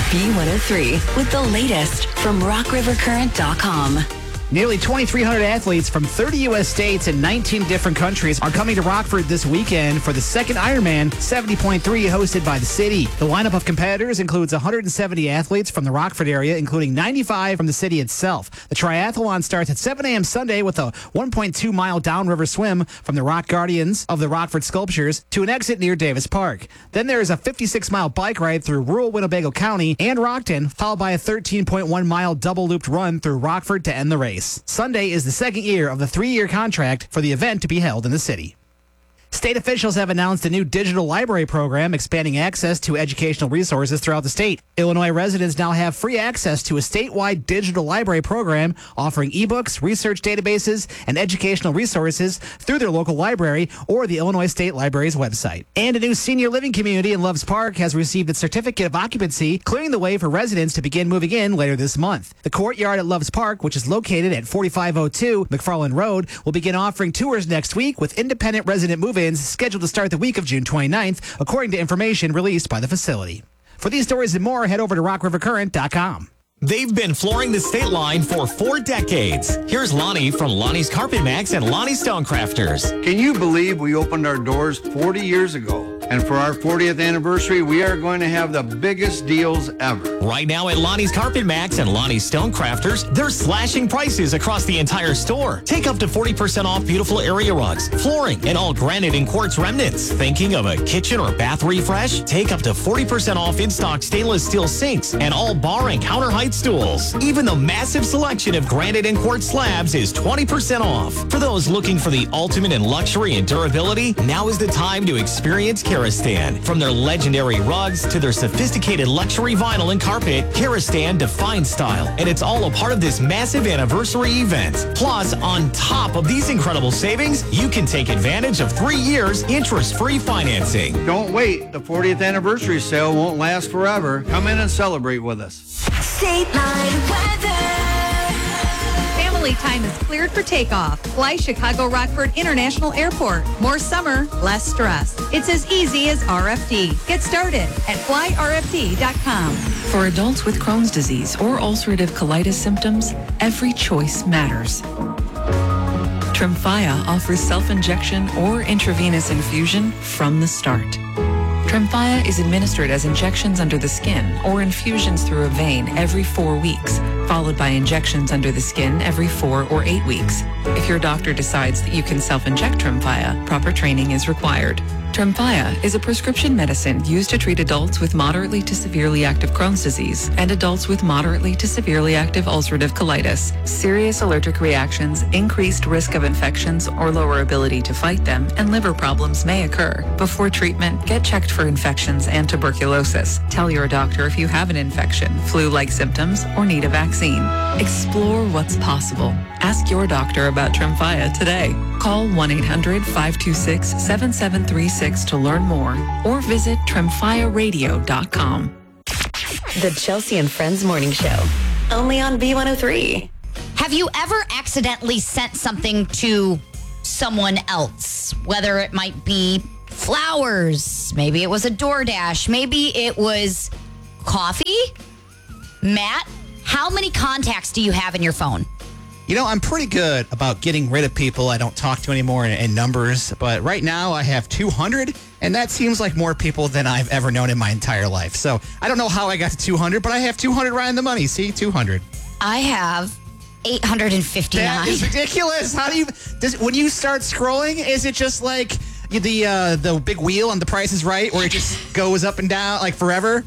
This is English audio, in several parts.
B103 with the latest from rockrivercurrent.com. Nearly 2,300 athletes from 30 U.S. states and 19 different countries are coming to Rockford this weekend for the second Ironman 70.3 hosted by the city. The lineup of competitors includes 170 athletes from the Rockford area, including 95 from the city itself. The triathlon starts at 7 a.m. Sunday with a 1.2-mile downriver swim from the Rock Guardians of the Rockford Sculptures to an exit near Davis Park. Then there is a 56-mile bike ride through rural Winnebago County and Rockton, followed by a 13.1-mile double-looped run through Rockford to end the race. Sunday is the second year of the 3-year contract for the event to be held in the city. State officials have announced a new digital library program expanding access to educational resources throughout the state. Illinois residents now have free access to a statewide digital library program offering ebooks, research databases, and educational resources through their local library or the Illinois State Library's website. And a new senior living community in Loves Park has received its certificate of occupancy, clearing the way for residents to begin moving in later this month. The courtyard at Loves Park, which is located at 4502 McFarland Road, will begin offering tours next week with independent resident move-ins scheduled to start the week of June 29th, according to information released by the facility. For these stories and more, head over to rockrivercurrent.com. They've been flooring the state line for 4 decades. Here's Lonnie from Lonnie's Carpet Max and Lonnie Stonecrafters. Can you believe we opened our doors 40 years ago? And for our 40th anniversary, we are going to have the biggest deals ever. Right now at Lonnie's Carpet Max and Lonnie's Stonecrafters, they're slashing prices across the entire store. Take up to 40% off beautiful area rugs, flooring, and all granite and quartz remnants. Thinking of a kitchen or bath refresh? Take up to 40% off in-stock stainless steel sinks and all bar and counter height stools. Even the massive selection of granite and quartz slabs is 20% off. For those looking for the ultimate in luxury and durability, now is the time to experience Karastan. From their legendary rugs to their sophisticated luxury vinyl and carpet, Karastan defines style, and it's all a part of this massive anniversary event. Plus, on top of these incredible savings, you can take advantage of 3 years interest-free financing. Don't wait. The 40th anniversary sale won't last forever. Come in and celebrate with us. State Line weather. Family time is cleared for takeoff. Fly Chicago Rockford International Airport. More summer, less stress. It's as easy as RFD. Get started at flyrfd.com. For adults with Crohn's disease or ulcerative colitis symptoms, every choice matters. Tremfya offers self-injection or intravenous infusion from the start. Tremfya is administered as injections under the skin or infusions through a vein every 4 weeks, followed by injections under the skin every 4 or 8 weeks. If your doctor decides that you can self-inject Tremfya, proper training is required. Tremfya is a prescription medicine used to treat adults with moderately to severely active Crohn's disease and adults with moderately to severely active ulcerative colitis. Serious allergic reactions, increased risk of infections or lower ability to fight them, and liver problems may occur. Before treatment, get checked for infections and tuberculosis. Tell your doctor if you have an infection, flu-like symptoms, or need a vaccine. Explore what's possible. Ask your doctor about Tremfya today. Call 1-800-526-7736 to learn more or visit tremfyaradio.com. The Chelsea and Friends Morning Show. Only on B103. Have you ever accidentally sent something to someone else? Whether it might be flowers, maybe it was a DoorDash, maybe it was coffee? Matt, how many contacts do you have in your phone? You know, I'm pretty good about getting rid of people I don't talk to anymore in numbers, but right now I have 200, and that seems like more people than I've ever known in my entire life. So I don't know how I got to 200, but I have 200 right in the money. See, 200. I have 859. That is ridiculous. How do you, when you start scrolling, is it just like the big wheel on The Price is Right, where it just goes up and down like forever?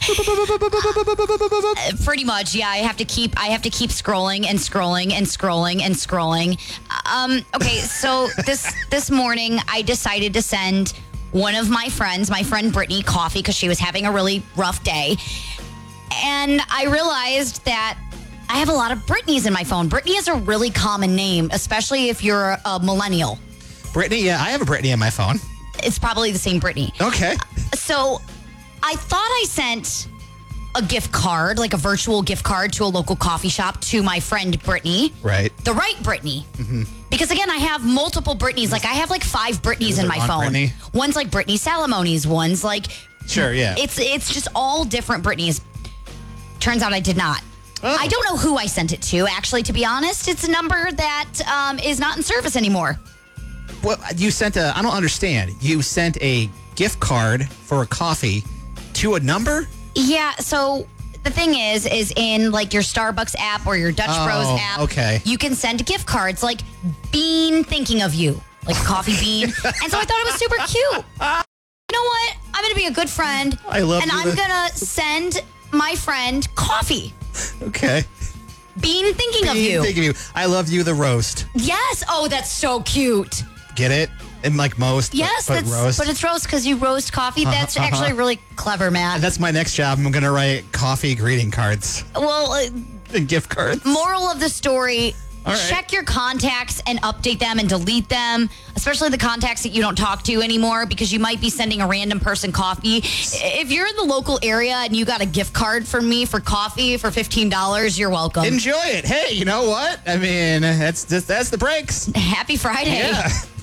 Pretty much, yeah. I have to keep scrolling and scrolling and scrolling and scrolling. Okay, so this morning I decided to send one of my friends, my friend Brittany, coffee because she was having a really rough day, and I realized that I have a lot of Brittany's in my phone. Brittany is a really common name, especially if you're a millennial. Brittany, yeah, I have a Brittany in my phone. It's probably the same Brittany. Okay. So I thought I sent a gift card, like a virtual gift card to a local coffee shop to my friend Brittany. Right. The right Brittany. Mm-hmm. Because again, I have multiple Brittany's. Like I have like 5 Brittany's in my phone. Brittany? One's like Brittany Salamoni's. One's like... Sure, yeah. It's just all different Brittany's. Turns out I did not. Oh. I don't know who I sent it to, actually, to be honest. It's a number that is not in service anymore. Well, I don't understand. You sent a gift card for a coffee to a number? Yeah, so the thing is in like your Starbucks app or your Dutch Bros app, okay. you can send gift cards like Bean thinking of you, like a coffee bean. And so I thought it was super cute. You know what? I'm going to be a good friend. I love And you. I'm going to send my friend coffee. Okay. Bean thinking of you. Thinking of you. I love you, the roast. Yes. Oh, that's so cute. Get it? And like most, Yes, but roast. but it's roast because you roast coffee. That's actually really clever, Matt. That's my next job. I'm going to write coffee greeting cards Well, and gift cards. moral of the story, All right. check your contacts and update them and delete them, especially the contacts that you don't talk to anymore because you might be sending a random person coffee. If you're in the local area and you got a gift card from me for coffee for $15, you're welcome. Enjoy it. Hey, you know what? I mean, that's the breaks. Happy Friday. Yeah.